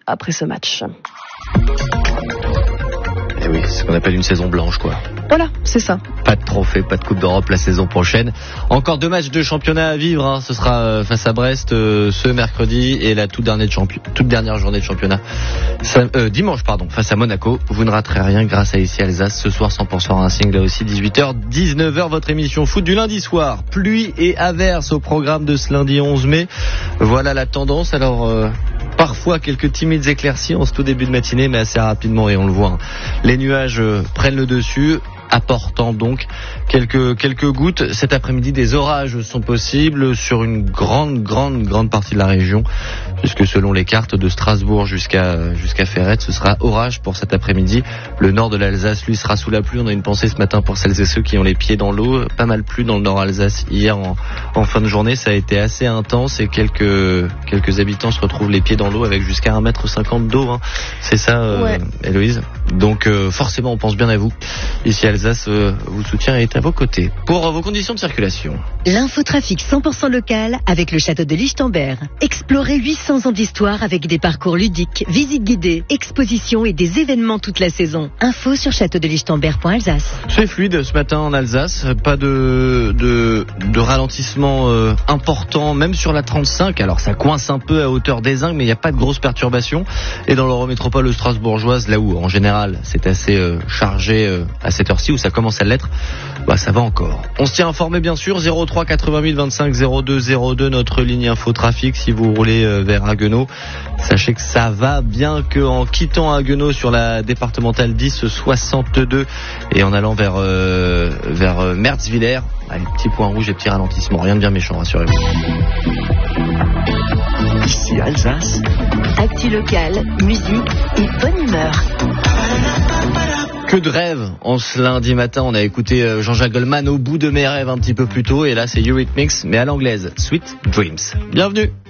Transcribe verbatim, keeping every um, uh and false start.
après ce match. Et oui, c'est ce qu'on appelle une saison blanche, quoi. Voilà, c'est ça. Pas de trophée, pas de Coupe d'Europe la saison prochaine. Encore deux matchs de championnat à vivre. Hein. Ce sera euh, face à Brest euh, ce mercredi et la toute dernière, champi- toute dernière journée de championnat. Ça, euh, dimanche, pardon, face à Monaco. Vous ne raterez rien grâce à ici Alsace. Ce soir, cent pour cent Racing, là aussi, dix-huit heures, dix-neuf heures, votre émission foot du lundi soir. Pluie et averse au programme de ce lundi onze mai. Voilà la tendance. Alors... Euh, Parfois quelques timides éclaircies en ce tout début de matinée, mais assez rapidement, et on le voit, hein. Les nuages euh, prennent le dessus, apportant donc quelques quelques gouttes. Cet après-midi, des orages sont possibles sur une grande grande grande partie de la région, puisque selon les cartes de Strasbourg jusqu'à jusqu'à Ferrette, ce sera orage pour cet après-midi. Le nord de l'Alsace, lui, sera sous la pluie. On a une pensée ce matin pour celles et ceux qui ont les pieds dans l'eau. Pas mal plu dans le nord Alsace hier en, en fin de journée. Ça a été assez intense et quelques quelques habitants se retrouvent les pieds dans l'eau avec jusqu'à un mètre cinquante d'eau. Hein. C'est ça, euh, ouais. Héloïse. Donc euh, forcément, on pense bien à vous. Ici Alsace euh, vous soutient et est à vos côtés. Pour euh, vos conditions de circulation. L'infotrafic cent pour cent local avec le château de Lichtenberg. Explorez huit cents ans d'histoire avec des parcours ludiques, visites guidées, expositions et des événements toute la saison. Info sur château de lichtenberg point alsace. C'est fluide ce matin en Alsace. Pas de, de, de ralentissement euh, important, même sur la trente-cinq. Alors ça coince un peu à hauteur des Ingles, mais il n'y a pas de grosses perturbations. Et dans l'Eurométropole strasbourgeoise, là où en général c'est assez euh, chargé euh, à cette heure-ci, où ça commence à l'être, bah ça va encore. On se tient informé bien sûr, zéro trois quatre-vingt mille vingt-cinq zéro deux zéro deux, notre ligne infotrafic si vous roulez euh, vers Haguenau. Sachez que ça va, bien qu'en quittant Haguenau sur la départementale dix soixante-deux et en allant vers, euh, vers euh, Merzwiller, allez, petit point rouge et petit ralentissement, rien de bien méchant, rassurez-vous. Ici Alsace. Actu local, musique et bonne humeur. Que de rêves en ce lundi matin. On a écouté Jean-Jacques Goldman, Au bout de mes rêves, un petit peu plus tôt, et là c'est Eurythmics mais à l'anglaise, Sweet Dreams. Bienvenue.